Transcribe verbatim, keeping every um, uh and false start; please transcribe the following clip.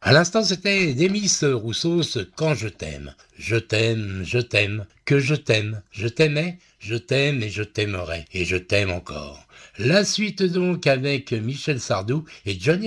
À l'instant, c'était Demis Roussos, Quand je t'aime. Je t'aime, je t'aime, que je t'aime. Je t'aimais, je t'aime et je t'aimerai. Et je t'aime encore. La suite donc avec Michel Sardou et Johnny